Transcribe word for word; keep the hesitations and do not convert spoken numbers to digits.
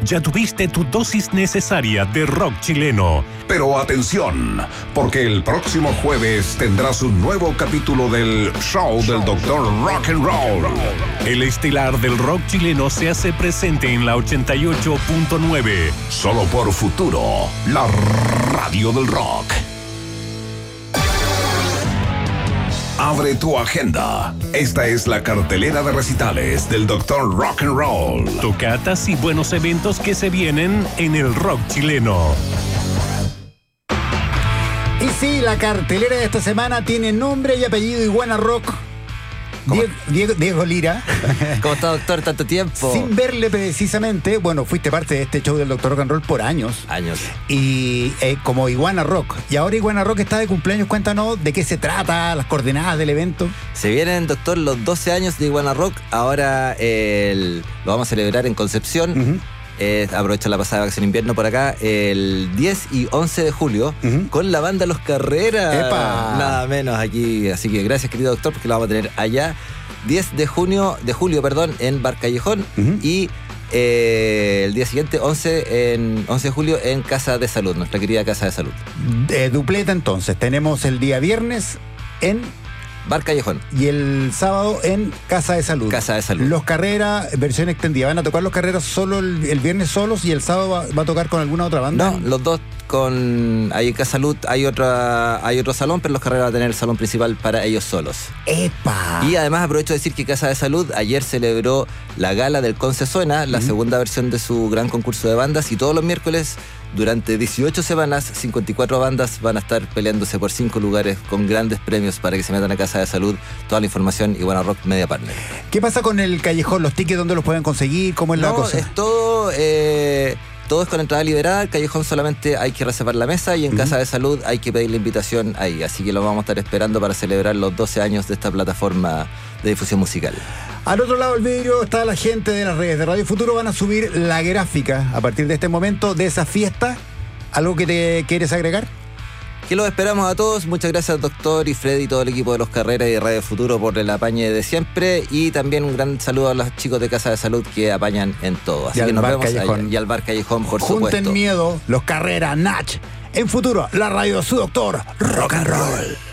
Ya tuviste tu dosis necesaria de rock chileno. Pero atención, porque el próximo jueves tendrás un nuevo capítulo del Show del Doctor Rock and Roll. El estelar del rock chileno se hace presente en la ochenta y ocho punto nueve. Solo por Futuro, la radio del rock. Abre tu agenda. Esta es la cartelera de recitales del Doctor Rock and Roll. Tocatas y buenos eventos que se vienen en el rock chileno. Y sí, la cartelera de esta semana tiene nombre y apellido Iguana Rock. Diego, Diego, Diego Lira. ¿Cómo está, doctor? Tanto tiempo. Sin verle precisamente, bueno, fuiste parte de este show del Doctor Rock and Roll por años. Años. Y eh, como Iguana Rock. Y ahora Iguana Rock está de cumpleaños. Cuéntanos de qué se trata, las coordenadas del evento. Se vienen, doctor, los doce años de Iguana Rock. Ahora eh, el, lo vamos a celebrar en Concepción. Uh-huh. Eh, aprovecho la pasada vacación invierno por acá, el diez y once de julio, uh-huh. con la banda Los Carreras. ¡Epa! Nada menos aquí. Así que gracias, querido doctor, porque lo vamos a tener allá. diez de junio, de julio, perdón, en Bar Callejón. Uh-huh. Y eh, el día siguiente, once, en, once de julio, en Casa de Salud, nuestra querida Casa de Salud. De dupleta, entonces. Tenemos el día viernes en Bar Callejón. Y el sábado en Casa de Salud. Casa de Salud. Los Carreras, versión extendida. ¿Van a tocar Los Carreras solo el, el viernes solos y el sábado va, va a tocar con alguna otra banda? No, los dos con... Ahí en Casa Salud hay, otra, hay otro salón, pero Los Carreras va a tener el salón principal para ellos solos. ¡Epa! Y además aprovecho de decir que Casa de Salud ayer celebró la gala del Conce Suena, la uh-huh. segunda versión de su gran concurso de bandas, y todos los miércoles durante dieciocho semanas, cincuenta y cuatro bandas van a estar peleándose por cinco lugares con grandes premios para que se metan a Casa de Salud. Toda la información, Iguana Rock Media Partner. ¿Qué pasa con el Callejón? ¿Los tickets dónde los pueden conseguir? ¿Cómo es no, la cosa? Es todo... Eh, todo es con entrada liberada. El Callejón solamente hay que reservar la mesa y en uh-huh. Casa de Salud hay que pedir la invitación ahí. Así que lo vamos a estar esperando para celebrar los doce años de esta plataforma de difusión musical. Al otro lado del vidrio está la gente de las redes de Radio Futuro. Van a subir la gráfica a partir de este momento de esa fiesta. ¿Algo que te quieres agregar? Que los esperamos a todos. Muchas gracias, doctor, y Freddy y todo el equipo de Los Carreras y de Radio Futuro por el apañe de siempre. Y también un gran saludo a los chicos de Casa de Salud que apañan en todo. Así que nos vemos allá. Y al Bar Callejón, por supuesto. Junten miedo, Los Carreras, Nach. En Futuro, la radio de su doctor Rock and Roll.